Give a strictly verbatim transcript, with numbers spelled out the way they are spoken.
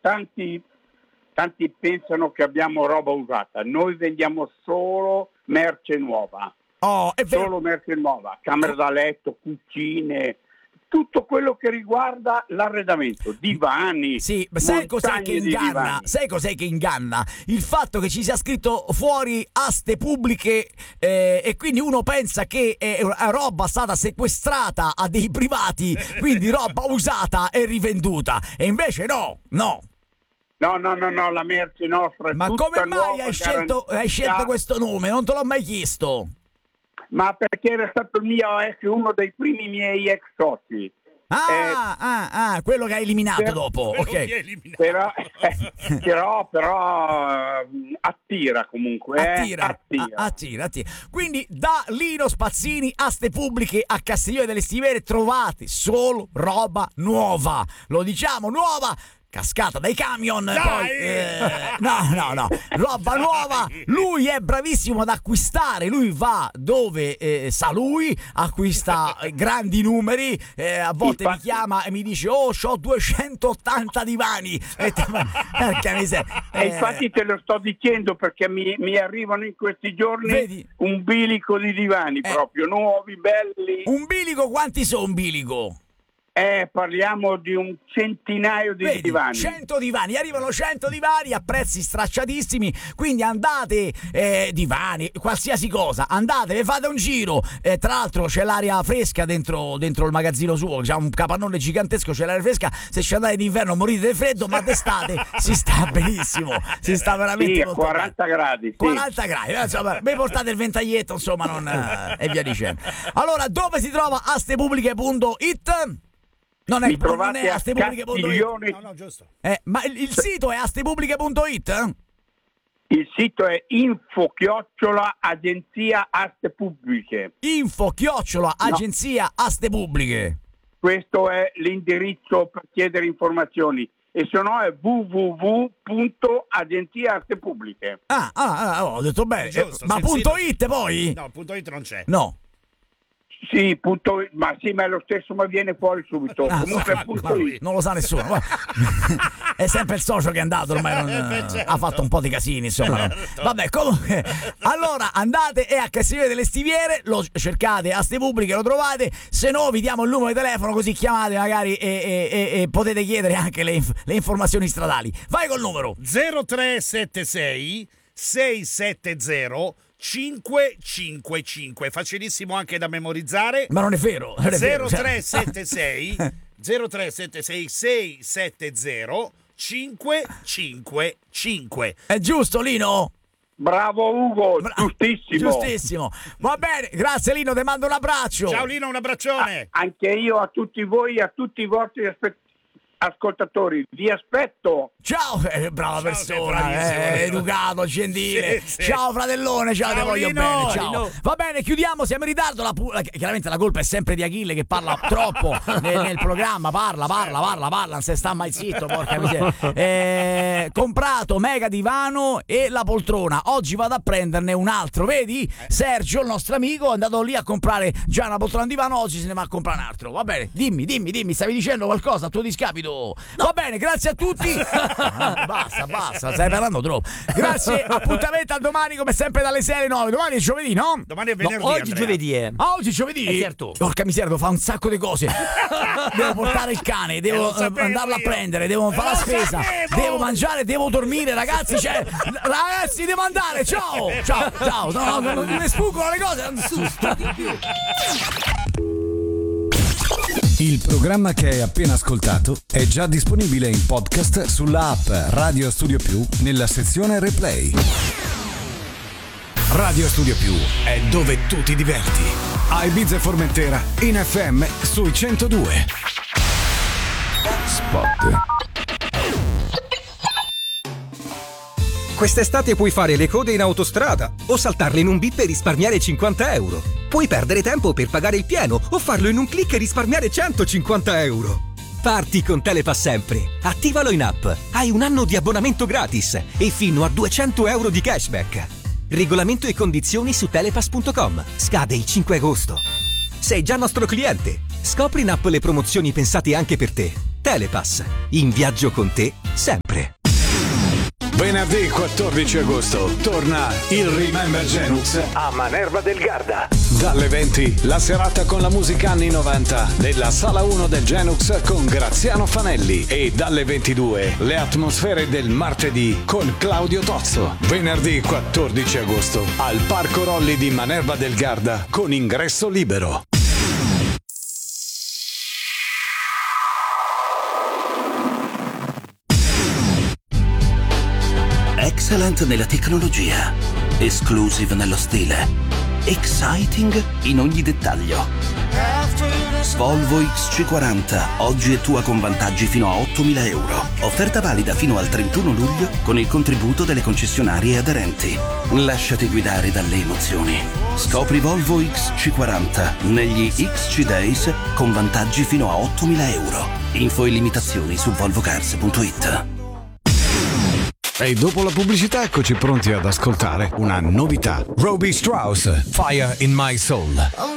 tanti, tanti pensano che abbiamo roba usata. Noi vendiamo solo merce nuova. Oh, è vero. Solo merce nuova, camere da letto, cucine, tutto quello che riguarda l'arredamento, divani. Sì, sai cos'è che inganna? Sai cos'è che inganna? Il fatto che ci sia scritto fuori aste pubbliche eh, e quindi uno pensa che è roba stata sequestrata a dei privati, quindi roba usata e rivenduta. E invece no, no. No, no, no, no, la merce nostra è Ma tutta come mai nuova, hai scelto, hai scelto questo nome? Non te l'ho mai chiesto. Ma perché era stato il mio ex, uno dei primi miei ex soci. Ah, eh, ah, ah, quello che hai eliminato per, dopo. Ok. Eliminato. Però, eh, però, però uh, attira comunque. Attira, eh, attira. A, attira, attira. Quindi da Lino Spazzini, aste pubbliche a Castiglione delle Stiviere, trovate solo roba nuova. Lo diciamo, nuova. Cascata dai camion, Dai! poi eh, no, no, no, roba nuova. Lui è bravissimo ad acquistare. Lui va dove eh, sa lui, acquista grandi numeri. Eh, a volte infatti mi chiama e mi dice: oh, c'ho duecentottanta divani. E te, perché mi sei, eh, eh, infatti te lo sto dicendo perché mi, mi arrivano in questi giorni vedi? un bilico di divani eh, proprio nuovi, belli. Un bilico, quanti sono un bilico? Eh, parliamo di un centinaio di Vedi, divani. cento divani, arrivano cento divani a prezzi stracciatissimi, quindi andate, eh, divani, qualsiasi cosa, andate, vi fate un giro, eh, tra l'altro c'è l'aria fresca dentro, dentro il magazzino suo, c'è un capannone gigantesco, c'è l'aria fresca, se ci andate d'inverno morite di freddo, ma d'estate si sta benissimo, si sta veramente sì, molto quaranta bene. gradi. Sì. quaranta gradi, eh, insomma, mi portate il ventaglietto, insomma, non, eh, e via dicendo. Allora, dove si trova astepubbliche punto it? Non è, Mi trovate non è a astepubbliche punto it. Castiglione. No, no, giusto. Eh, ma il, il sito è astepubbliche punto it? Il sito è info chiocciola agenzia aste pubbliche. Info chiocciola agenzia no. aste pubbliche. Questo è l'indirizzo per chiedere informazioni. E se no è w w w punto agenzia aste pubbliche. Ah, ah, ah, ho detto bene. Giusto, eh, ma punto it poi? No, punto it non c'è. No. Sì, punto, ma sì, ma è lo stesso, ma viene fuori subito. Ah, Comunque so, punto it. Non lo sa nessuno. È sempre il socio che è andato, ormai non, eh, certo. ha fatto un po' di casini, insomma. Certo. Vabbè, comunque, allora andate e a Castiglione delle Stiviere, lo cercate, aste pubbliche, lo trovate, se no vi diamo il numero di telefono così chiamate magari e, e, e, e potete chiedere anche le, le informazioni stradali. Vai col numero zero tre sette sei sei sette zero cinque cinque cinque, facilissimo anche da memorizzare. Ma non è vero, non è zero tre vero. sette sei zero tre sette sei sei sette zero cinque cinque cinque. È giusto, Lino? Bravo Ugo, Bra- giustissimo. Giustissimo. Va bene, grazie Lino, ti mando un abbraccio. Ciao Lino, un abbraccione. Ah, anche io a tutti voi, a tutti i vostri aspe- ascoltatori, vi aspetto. Ciao, eh, brava Ciao, sei persona, bravissimo, eh, Lino. educato, gentile. Sì, sì. Ciao fratellone, ciao, Ciao, te voglio Lino, bene, ciao. Lino. Va bene, chiudiamo, siamo in ritardo. La pu- chiaramente la colpa è sempre di Achille che parla troppo nel, nel programma, parla, parla, parla, parla, non si sta mai zitto, porca miseria. Eh, comprato mega divano e la poltrona. Oggi vado a prenderne un altro, vedi? Sergio, il nostro amico, è andato lì a comprare già una poltrona di divano, oggi se ne va a comprare un altro. Va bene, dimmi, dimmi, dimmi, stavi dicendo qualcosa a tuo discapito? Va bene, grazie a tutti. Basta, basta, stai parlando troppo. Grazie, appuntamento a domani come sempre dalle sei alle nove. Domani è giovedì, no? Domani è venerdì. No, oggi Andrea. giovedì è. Ah, oggi è giovedì? Eh, certo. Porca miseria, devo fare un sacco di cose. Devo portare il cane, devo Eh, lo eh, sapevo andarlo a io. prendere, devo Eh, fare la lo spesa, sapevo. devo mangiare, devo dormire, ragazzi. Cioè, ragazzi, devo andare. Ciao, ciao, ciao. No, no, non mi sfuggono le cose. Il programma che hai appena ascoltato è già disponibile in podcast sulla app Radio Studio Più nella sezione Replay. Radio Studio Più è dove tu ti diverti. A Ibiza e Formentera in F M sui centodue. Spot. Quest'estate puoi fare le code in autostrada o saltarle in un bip e risparmiare cinquanta euro. Puoi perdere tempo per pagare il pieno o farlo in un click e risparmiare centocinquanta euro. Parti con Telepass sempre. Attivalo in app. Hai un anno di abbonamento gratis e fino a duecento euro di cashback. Regolamento e condizioni su telepass punto com. Scade il cinque agosto. Sei già nostro cliente. Scopri in app le promozioni pensate anche per te. Telepass. In viaggio con te sempre. Venerdì quattordici agosto torna il Remember Genux a Manerva del Garda. Dalle venti la serata con la musica anni novanta nella sala uno del Genux con Graziano Fanelli e dalle ventidue le atmosfere del martedì con Claudio Tozzo. Venerdì quattordici agosto al Parco Rolli di Manerva del Garda con ingresso libero. Excellent nella tecnologia, exclusive nello stile, exciting in ogni dettaglio. Volvo X C quaranta, oggi è tua con vantaggi fino a ottomila euro. Offerta valida fino al trentuno luglio con il contributo delle concessionarie aderenti. Lasciati guidare dalle emozioni. Scopri Volvo X C quaranta negli X C Days con vantaggi fino a ottomila euro. Info e limitazioni su volvocars punto it. E dopo la pubblicità eccoci pronti ad ascoltare una novità. Robbie Strauss, Fire in My Soul.